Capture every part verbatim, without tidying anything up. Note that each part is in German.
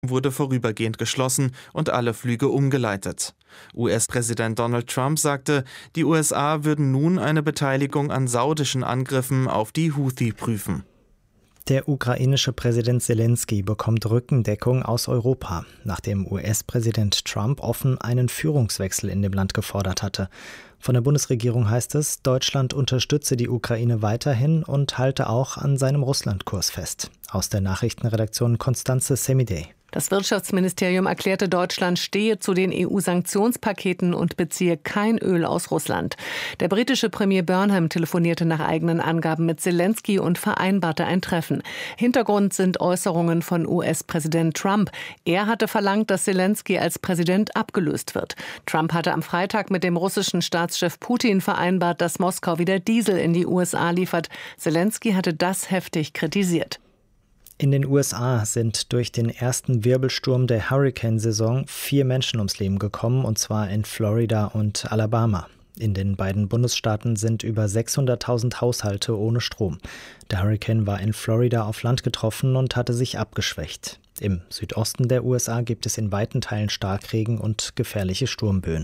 wurde vorübergehend geschlossen und alle Flüge umgeleitet. U S-Präsident Donald Trump sagte, die U S A würden nun eine Beteiligung an saudischen Angriffen auf die Houthi prüfen. Der ukrainische Präsident Selenskyj bekommt Rückendeckung aus Europa, nachdem U S-Präsident Trump offen einen Führungswechsel in dem Land gefordert hatte. Von der Bundesregierung heißt es, Deutschland unterstütze die Ukraine weiterhin und halte auch an seinem Russlandkurs fest. Aus der Nachrichtenredaktion Constanze Semidey. Das Wirtschaftsministerium erklärte, Deutschland stehe zu den E U-Sanktionspaketen und beziehe kein Öl aus Russland. Der britische Premier Burnham telefonierte nach eigenen Angaben mit Selenskyj und vereinbarte ein Treffen. Hintergrund sind Äußerungen von U S-Präsident Trump. Er hatte verlangt, dass Selenskyj als Präsident abgelöst wird. Trump hatte am Freitag mit dem russischen Staatschef Putin vereinbart, dass Moskau wieder Diesel in die U S A liefert. Selenskyj hatte das heftig kritisiert. In den U S A sind durch den ersten Wirbelsturm der Hurrikansaison vier Menschen ums Leben gekommen, und zwar in Florida und Alabama. In den beiden Bundesstaaten sind über sechshunderttausend Haushalte ohne Strom. Der Hurrikan war in Florida auf Land getroffen und hatte sich abgeschwächt. Im Südosten der U S A gibt es in weiten Teilen Starkregen und gefährliche Sturmböen.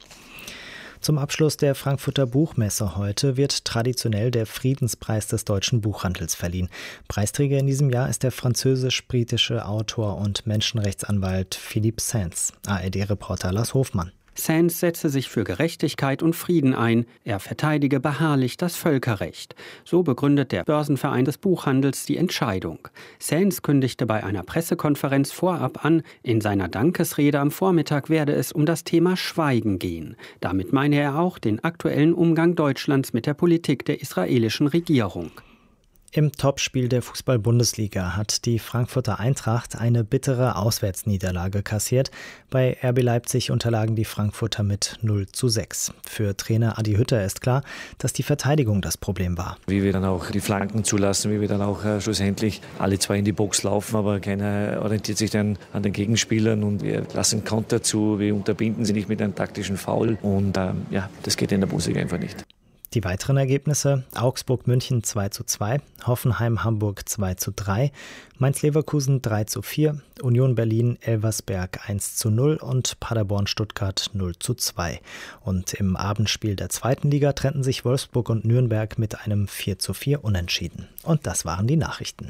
Zum Abschluss der Frankfurter Buchmesse heute wird traditionell der Friedenspreis des deutschen Buchhandels verliehen. Preisträger in diesem Jahr ist der französisch-britische Autor und Menschenrechtsanwalt Philippe Sands. A R D-Reporter Lars Hofmann. Sands setze sich für Gerechtigkeit und Frieden ein. Er verteidige beharrlich das Völkerrecht. So begründet der Börsenverein des Buchhandels die Entscheidung. Sands kündigte bei einer Pressekonferenz vorab an, in seiner Dankesrede am Vormittag werde es um das Thema Schweigen gehen. Damit meine er auch den aktuellen Umgang Deutschlands mit der Politik der israelischen Regierung. Im Topspiel der Fußball-Bundesliga hat die Frankfurter Eintracht eine bittere Auswärtsniederlage kassiert. Bei R B Leipzig unterlagen die Frankfurter mit null zu sechs. Für Trainer Adi Hütter ist klar, dass die Verteidigung das Problem war. Wie wir dann auch die Flanken zulassen, wie wir dann auch äh, schlussendlich alle zwei in die Box laufen, aber keiner orientiert sich dann an den Gegenspielern und wir lassen Konter zu, wir unterbinden sie nicht mit einem taktischen Foul und ähm, ja, das geht in der Bundesliga einfach nicht. Die weiteren Ergebnisse: Augsburg-München zwei zu zwei, Hoffenheim-Hamburg zwei zu drei, Mainz-Leverkusen drei zu vier, Union Berlin-Elversberg eins zu null und Paderborn-Stuttgart null zu zwei. Und im Abendspiel der zweiten Liga trennten sich Wolfsburg und Nürnberg mit einem vier zu vier Unentschieden. Und das waren die Nachrichten.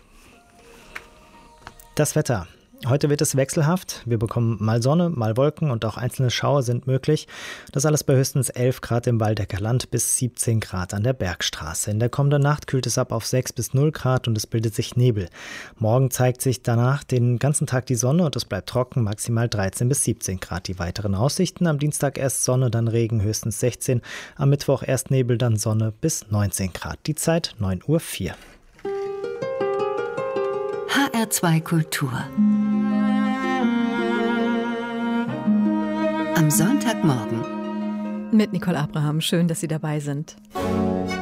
Das Wetter. Heute wird es wechselhaft. Wir bekommen mal Sonne, mal Wolken und auch einzelne Schauer sind möglich. Das alles bei höchstens elf Grad im Waldecker Land bis siebzehn Grad an der Bergstraße. In der kommenden Nacht kühlt es ab auf sechs bis null Grad und es bildet sich Nebel. Morgen zeigt sich danach den ganzen Tag die Sonne und es bleibt trocken, maximal dreizehn bis siebzehn Grad. Die weiteren Aussichten: am Dienstag erst Sonne, dann Regen, höchstens sechzehn. Am Mittwoch erst Nebel, dann Sonne bis neunzehn Grad. Die Zeit neun Uhr vier. H R zwei Kultur. Am Sonntagmorgen mit Nicole Abraham. Schön, dass Sie dabei sind.